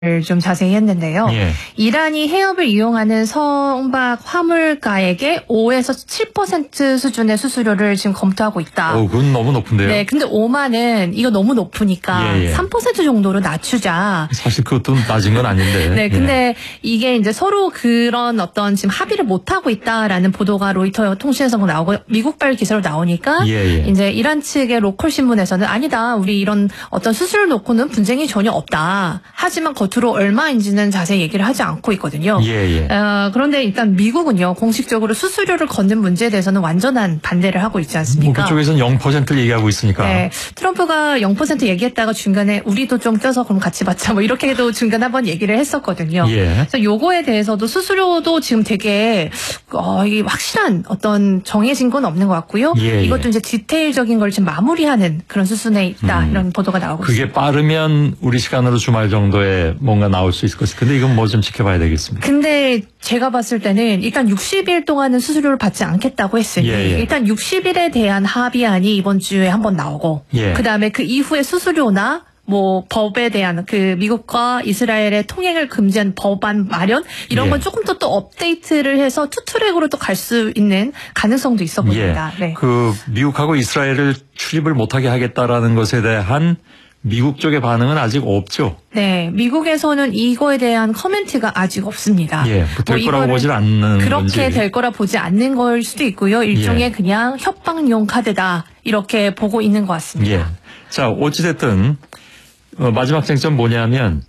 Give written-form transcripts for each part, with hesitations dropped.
좀 자세히 했는데요. 예. 이란이 해협을 이용하는 선박 화물가액의 5에서 7% 수준의 수수료를 지금 검토하고 있다. 그건 너무 높은데요. 네, 근데 5만은 이거 너무 높으니까 예. 3% 정도로 낮추자. 사실 그것도 낮은 건 아닌데. 네, 근데 이게 이제 서로 그런 어떤 지금 합의를 못 하고 있다라는 보도가 로이터 통신에서 나오고 미국발 기사로 나오니까 이제 이란 측의 로컬 신문에서는 아니다, 우리 이런 어떤 수수료를 놓고는 분쟁이 전혀 없다. 하지만 겉으로 얼마인지는 자세히 얘기를 하지 않고 있거든요. 그런데 일단 미국은요, 공식적으로 수수료를 걷는 문제에 대해서는 완전한 반대를 하고 있지 않습니까? 그쪽에서는 0%를 얘기하고 있으니까. 네, 트럼프가 0% 얘기했다가 중간에 우리도 좀 껴서 그럼 같이 받자 뭐 이렇게 해도 중간에 한번 얘기를 했었거든요. 그래서 요거에 대해서도 수수료도 지금 되게 이게 확실한 어떤 정해진 건 없는 것 같고요. 이것도 이제 디테일적인 걸 지금 마무리하는 그런 수순에 있다, 이런 보도가 나오고 있습니다. 그게 빠르면 우리 시간으로 주말 정도에 뭔가 나올 수 있을 것같아요. 근데 이건 뭐 좀 지켜봐야 되겠습니다. 근데 제가 봤을 때는 일단 60일 동안은 수수료를 받지 않겠다고 했으니 일단 60일에 대한 합의안이 이번 주에 한번 나오고 그다음에 그 이후에 수수료나 뭐 법에 대한 그 미국과 이스라엘의 통행을 금지한 법안 마련 이런 건 조금 더 또 업데이트를 해서 투트랙으로 또 갈 수 있는 가능성도 있어 보입니다. 네. 그 미국하고 이스라엘을 출입을 못하게 하겠다라는 것에 대한 미국 쪽의 반응은 아직 없죠. 네, 미국에서는 이거에 대한 커멘트가 아직 없습니다. 될 거라고 보질 않는 그렇게 건지. 될 거라 보지 않는 걸 수도 있고요. 일종의 그냥 협박용 카드다, 이렇게 보고 있는 것 같습니다. 자, 어찌됐든 마지막 쟁점 뭐냐면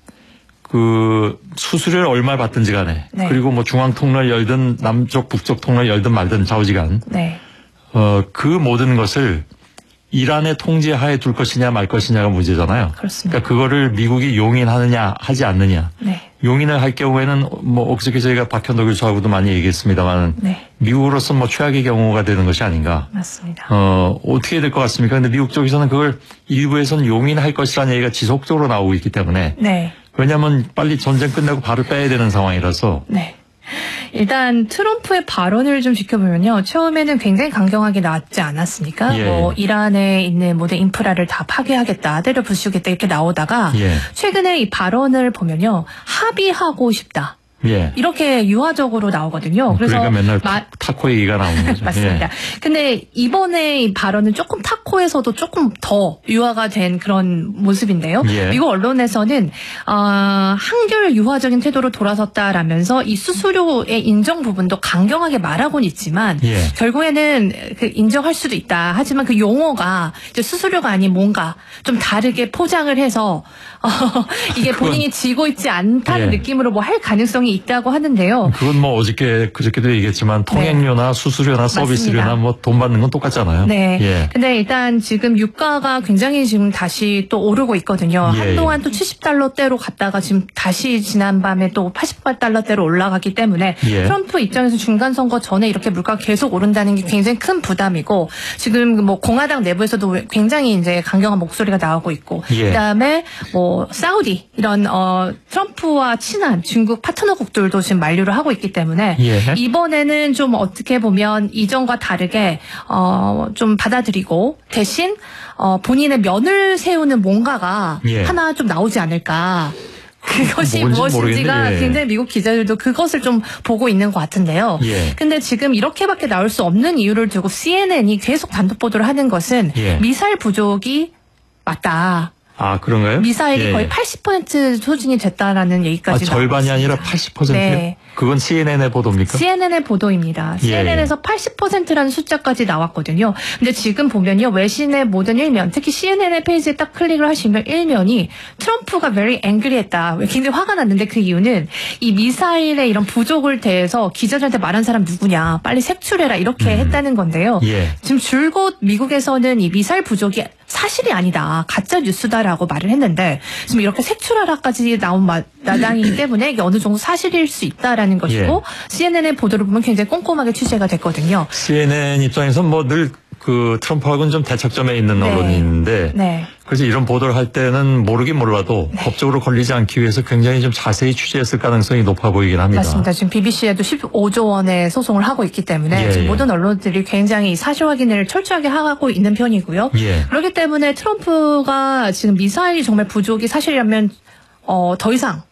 그 수수료를 얼마 받든지 간에 그리고 뭐 중앙 통로를 열든 남쪽 북쪽 통로를 열든 말든 좌우지간 그 모든 것을 이란의 통제 하에 둘 것이냐 말 것이냐가 문제잖아요. 그렇습니다. 그러니까 그거를 미국이 용인하느냐 하지 않느냐. 용인을 할 경우에는 뭐 엊그저께 저희가 박현도 교수하고도 많이 얘기했습니다만 미국으로서 뭐 최악의 경우가 되는 것이 아닌가. 맞습니다. 어떻게 될 것 같습니까? 근데 미국 쪽에서는 그걸 일부에서는 용인할 것이라는 얘기가 지속적으로 나오고 있기 때문에 왜냐하면 빨리 전쟁 끝내고 바로 빼야 되는 상황이라서. 일단 트럼프의 발언을 좀 지켜보면요, 처음에는 굉장히 강경하게 나왔지 않았습니까? 뭐 이란에 있는 모든 인프라를 다 파괴하겠다, 때려 부수겠다 이렇게 나오다가 최근에 이 발언을 보면요, 합의하고 싶다. 이렇게 유화적으로 나오거든요. 그래서 그러니까 맨날 타코 얘기가 나오는 거죠. 맞습니다. 근데 이번에 이 발언은 조금 타코에서도 조금 더 유화가 된 그런 모습인데요. 미국 언론에서는 한결 유화적인 태도로 돌아섰다라면서 이 수수료의 인정 부분도 강경하게 말하고는 있지만 결국에는 그 인정할 수도 있다. 하지만 그 용어가 이제 수수료가 아닌 뭔가 좀 다르게 포장을 해서 이게 본인이 지고 있지 않다는 느낌으로 뭐 할 가능성이 있다고 하는데요. 그건 뭐 그저께도 얘기했지만 통행료나 수수료나 서비스료나 뭐 돈 받는 건 똑같잖아요. 근데 일단 지금 유가가 굉장히 지금 다시 또 오르고 있거든요. 한동안 또 70달러대로 갔다가 지금 다시 지난밤에 또 80달러대로 올라가기 때문에 트럼프 입장에서 중간 선거 전에 이렇게 물가가 계속 오른다는 게 굉장히 큰 부담이고, 지금 뭐 공화당 내부에서도 굉장히 이제 강경한 목소리가 나오고 있고, 그다음에 뭐 사우디 이런 트럼프와 친한 중국 파트너국들도 지금 만류를 하고 있기 때문에 이번에는 좀 어떻게 보면 이전과 다르게 좀 받아들이고 대신 본인의 면을 세우는 뭔가가 하나 좀 나오지 않을까. 그것이 무엇인지가 굉장히 미국 기자들도 그것을 좀 보고 있는 것 같은데요. 근데 지금 이렇게밖에 나올 수 없는 이유를 두고 CNN이 계속 단독 보도를 하는 것은 미사일 부족이 맞다. 그런가요? 미사일이 거의 80% 소진이 됐다라는 얘기까지 절반이 아니라 80%요? 그건 CNN의 보도입니까? CNN의 보도입니다. CNN에서 80%라는 숫자까지 나왔거든요. 근데 지금 보면요, 외신의 모든 일면, 특히 CNN의 페이지에 딱 클릭을 하시면 일면이 트럼프가 very angry했다, 굉장히 화가 났는데 그 이유는 이 미사일의 이런 부족을 대해서 기자들한테 말한 사람 누구냐, 빨리 색출해라, 이렇게 했다는 건데요. 지금 줄곧 미국에서는 이 미사일 부족이 사실이 아니다, 가짜 뉴스다라고 말을 했는데 지금 이렇게 색출하라까지 나온 마당이기 때문에 이게 어느 정도 사실일 수 있다라는 것이고, CNN의 보도를 보면 굉장히 꼼꼼하게 취재가 됐거든요. CNN 입장에서 뭐 늘 그 트럼프하고는 좀 대척점에 있는 언론이 있는데 그래서 이런 보도를 할 때는 모르긴 몰라도 법적으로 걸리지 않기 위해서 굉장히 좀 자세히 취재했을 가능성이 높아 보이긴 합니다. 맞습니다. 지금 BBC에도 15조 원의 소송을 하고 있기 때문에 지금 모든 언론들이 굉장히 사실 확인을 철저하게 하고 있는 편이고요. 그렇기 때문에 트럼프가 지금 미사일이 정말 부족이 사실이라면 더 이상